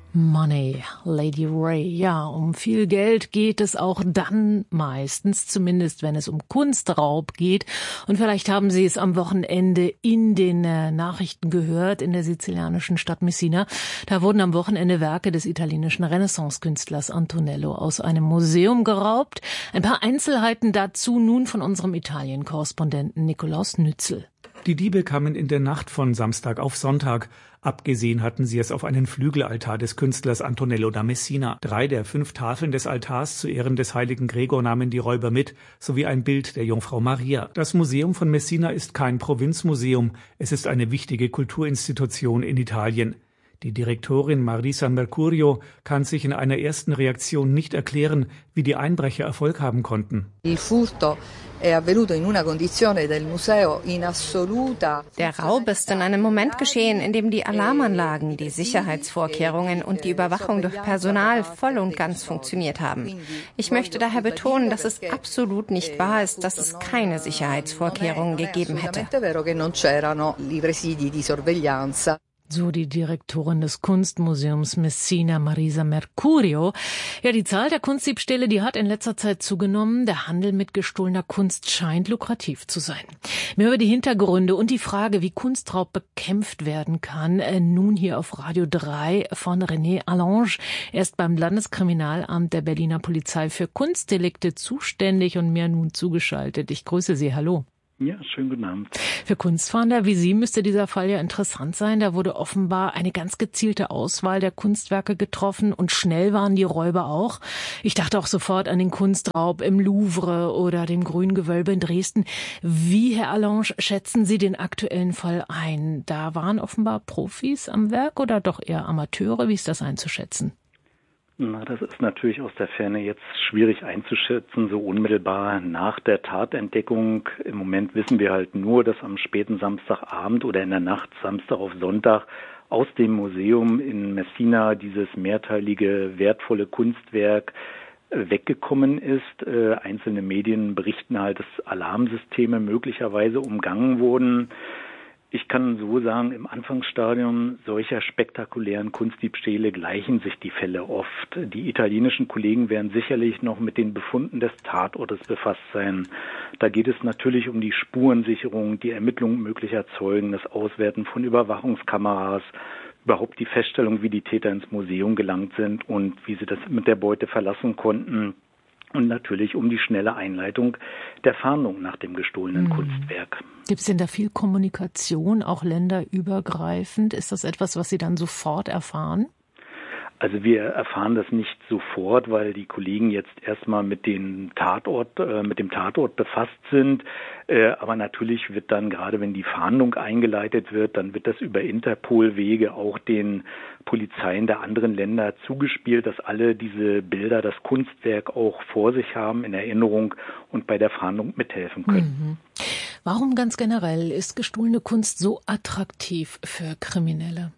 Money, Lady Ray. Ja, um viel Geld geht es auch dann meistens, zumindest wenn es um Kunstraub geht. Und vielleicht haben Sie es am Wochenende in den Nachrichten gehört, in der sizilianischen Stadt Messina. Da wurden am Wochenende Werke des italienischen Renaissance-Künstlers Antonello aus einem Museum geraubt. Ein paar Einzelheiten dazu nun von unserem Italien-Korrespondenten Nikolaus Nützel. Die Diebe kamen in der Nacht von Samstag auf Sonntag. Abgesehen hatten sie es auf einen Flügelaltar des Künstlers Antonello da Messina. 3 der 5 Tafeln des Altars zu Ehren des heiligen Gregor nahmen die Räuber mit, sowie ein Bild der Jungfrau Maria. Das Museum von Messina ist kein Provinzmuseum. Es ist eine wichtige Kulturinstitution in Italien. Die Direktorin Marisa Mercurio kann sich in einer ersten Reaktion nicht erklären, wie die Einbrecher Erfolg haben konnten. Der Raub ist in einem Moment geschehen, in dem die Alarmanlagen, die Sicherheitsvorkehrungen und die Überwachung durch Personal voll und ganz funktioniert haben. Ich möchte daher betonen, dass es absolut nicht wahr ist, dass es keine Sicherheitsvorkehrungen gegeben hätte. So die Direktorin des Kunstmuseums Messina, Marisa Mercurio. Ja, die Zahl der Kunstdiebstähle, die hat in letzter Zeit zugenommen. Der Handel mit gestohlener Kunst scheint lukrativ zu sein. Mehr über die Hintergründe und die Frage, wie Kunstraub bekämpft werden kann, nun hier auf Radio 3 von René Allange. Er ist beim Landeskriminalamt der Berliner Polizei für Kunstdelikte zuständig und mir nun zugeschaltet. Ich grüße Sie. Hallo. Ja, schönen guten Abend. Für Kunstfahnder wie Sie müsste dieser Fall ja interessant sein. Da wurde offenbar eine ganz gezielte Auswahl der Kunstwerke getroffen und schnell waren die Räuber auch. Ich dachte auch sofort an den Kunstraub im Louvre oder dem Grünen Gewölbe in Dresden. Wie, Herr Allange, schätzen Sie den aktuellen Fall ein? Da waren offenbar Profis am Werk oder doch eher Amateure? Wie ist das einzuschätzen? Na, das ist natürlich aus der Ferne jetzt schwierig einzuschätzen, so unmittelbar nach der Tatentdeckung. Im Moment wissen wir halt nur, dass am späten Samstagabend oder in der Nacht Samstag auf Sonntag aus dem Museum in Messina dieses mehrteilige, wertvolle Kunstwerk weggekommen ist. Einzelne Medien berichten halt, dass Alarmsysteme möglicherweise umgangen wurden. Ich kann so sagen, im Anfangsstadium solcher spektakulären Kunstdiebstähle gleichen sich die Fälle oft. Die italienischen Kollegen werden sicherlich noch mit den Befunden des Tatortes befasst sein. Da geht es natürlich um die Spurensicherung, die Ermittlung möglicher Zeugen, das Auswerten von Überwachungskameras, überhaupt die Feststellung, wie die Täter ins Museum gelangt sind und wie sie das mit der Beute verlassen konnten. Und natürlich um die schnelle Einleitung der Fahndung nach dem gestohlenen Kunstwerk. Gibt es denn da viel Kommunikation, auch länderübergreifend? Ist das etwas, was Sie dann sofort erfahren? Also wir erfahren das nicht sofort, weil die Kollegen jetzt erstmal mit dem Tatort befasst sind. Aber natürlich wird dann, gerade wenn die Fahndung eingeleitet wird, dann wird das über Interpol-Wege auch den Polizeien der anderen Länder zugespielt, dass alle diese Bilder, das Kunstwerk auch vor sich haben, in Erinnerung und bei der Fahndung mithelfen können. Warum ganz generell ist gestohlene Kunst so attraktiv für Kriminelle?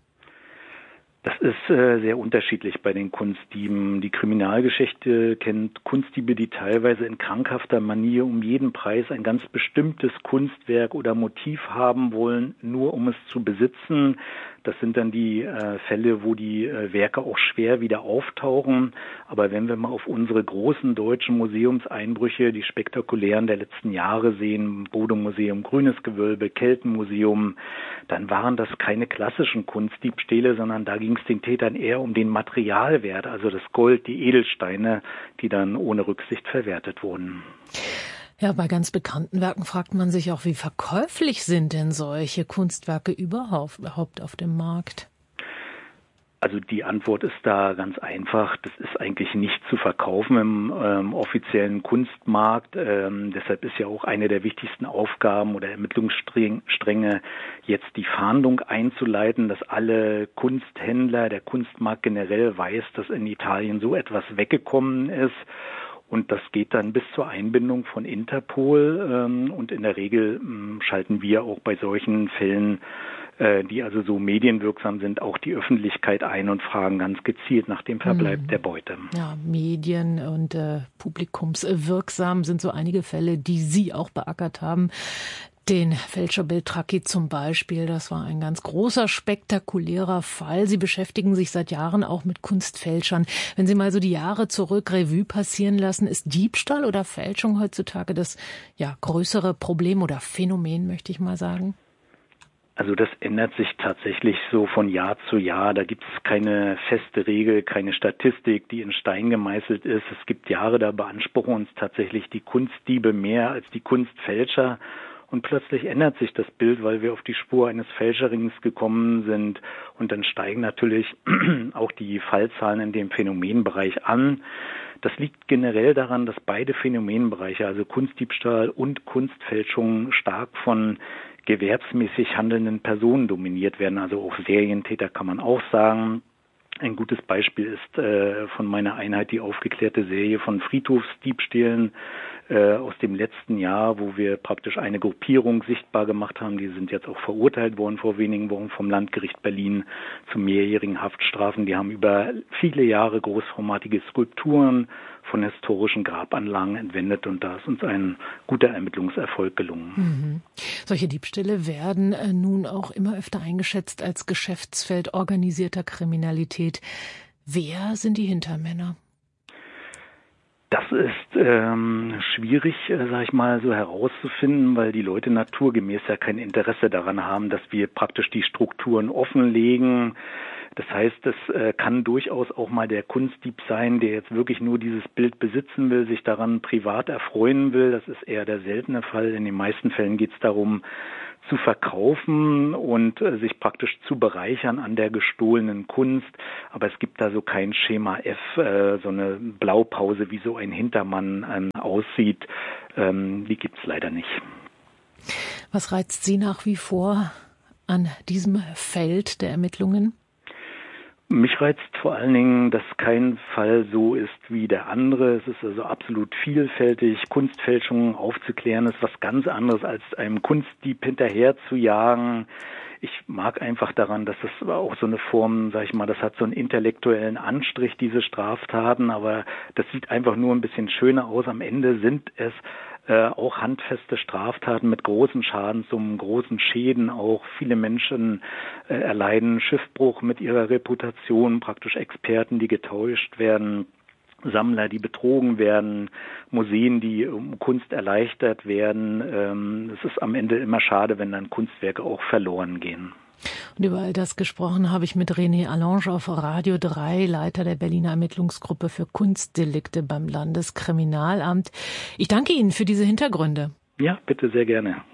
Das ist sehr unterschiedlich bei den Kunstdieben. Die Kriminalgeschichte kennt Kunstdiebe, die teilweise in krankhafter Manier um jeden Preis ein ganz bestimmtes Kunstwerk oder Motiv haben wollen, nur um es zu besitzen. Das sind dann die Fälle, wo die Werke auch schwer wieder auftauchen. Aber wenn wir mal auf unsere großen deutschen Museumseinbrüche, die spektakulären der letzten Jahre sehen, Bode-Museum, Grünes Gewölbe, Keltenmuseum, dann waren das keine klassischen Kunstdiebstähle, sondern da ging es den Tätern eher um den Materialwert, also das Gold, die Edelsteine, die dann ohne Rücksicht verwertet wurden. Ja, bei ganz bekannten Werken fragt man sich auch, wie verkäuflich sind denn solche Kunstwerke überhaupt auf dem Markt? Also die Antwort ist da ganz einfach. Das ist eigentlich nicht zu verkaufen im offiziellen Kunstmarkt. Deshalb ist ja auch eine der wichtigsten Aufgaben oder Ermittlungsstränge, jetzt die Fahndung einzuleiten, dass alle Kunsthändler, der Kunstmarkt generell weiß, dass in Italien so etwas weggekommen ist. Und das geht dann bis zur Einbindung von Interpol. Und in der Regel schalten wir auch bei solchen Fällen, die also so medienwirksam sind, auch die Öffentlichkeit ein und fragen ganz gezielt nach dem Verbleib der Beute. Ja, Medien und publikumswirksam sind so einige Fälle, die Sie auch beackert haben. Den Fälscher Beltracchi zum Beispiel, das war ein ganz großer, spektakulärer Fall. Sie beschäftigen sich seit Jahren auch mit Kunstfälschern. Wenn Sie mal so die Jahre zurück Revue passieren lassen, ist Diebstahl oder Fälschung heutzutage das größere Problem oder Phänomen, möchte ich mal sagen? Also das ändert sich tatsächlich so von Jahr zu Jahr. Da gibt es keine feste Regel, keine Statistik, die in Stein gemeißelt ist. Es gibt Jahre, da beanspruchen uns tatsächlich die Kunstdiebe mehr als die Kunstfälscher. Und plötzlich ändert sich das Bild, weil wir auf die Spur eines Fälscherings gekommen sind. Und dann steigen natürlich auch die Fallzahlen in dem Phänomenbereich an. Das liegt generell daran, dass beide Phänomenbereiche, also Kunstdiebstahl und Kunstfälschung, stark von gewerbsmäßig handelnden Personen dominiert werden. Also auch Serientäter kann man auch sagen. Ein gutes Beispiel ist von meiner Einheit die aufgeklärte Serie von Friedhofsdiebstählen aus dem letzten Jahr, wo wir praktisch eine Gruppierung sichtbar gemacht haben. Die sind jetzt auch verurteilt worden vor wenigen Wochen vom Landgericht Berlin zu mehrjährigen Haftstrafen. Die haben über viele Jahre großformatige Skulpturen von historischen Grabanlagen entwendet und da ist uns ein guter Ermittlungserfolg gelungen. Mhm. Solche Diebstähle werden nun auch immer öfter eingeschätzt als Geschäftsfeld organisierter Kriminalität. Wer sind die Hintermänner? Das ist schwierig, sag ich mal, so herauszufinden, weil die Leute naturgemäß ja kein Interesse daran haben, dass wir praktisch die Strukturen offenlegen. Das heißt, es kann durchaus auch mal der Kunstdieb sein, der jetzt wirklich nur dieses Bild besitzen will, sich daran privat erfreuen will. Das ist eher der seltene Fall. In den meisten Fällen geht es darum, zu verkaufen und sich praktisch zu bereichern an der gestohlenen Kunst. Aber es gibt da so kein Schema F, so eine Blaupause, wie so ein Hintermann aussieht. Die gibt es leider nicht. Was reizt Sie nach wie vor an diesem Feld der Ermittlungen? Mich reizt vor allen Dingen, dass kein Fall so ist wie der andere. Es ist also absolut vielfältig. Kunstfälschungen aufzuklären ist was ganz anderes, als einem Kunstdieb hinterher zu jagen. Ich mag einfach daran, dass es auch so eine Form, sag ich mal, das hat so einen intellektuellen Anstrich, diese Straftaten, aber das sieht einfach nur ein bisschen schöner aus. Am Ende sind es auch handfeste Straftaten mit großen Schadenssummen, großen Schäden auch. Viele Menschen erleiden Schiffbruch mit ihrer Reputation, praktisch Experten, die getäuscht werden, Sammler, die betrogen werden, Museen, die um Kunst erleichtert werden. Es ist am Ende immer schade, wenn dann Kunstwerke auch verloren gehen. Und über all das gesprochen habe ich mit René Allange auf Radio 3, Leiter der Berliner Ermittlungsgruppe für Kunstdelikte beim Landeskriminalamt. Ich danke Ihnen für diese Hintergründe. Ja, bitte, sehr gerne.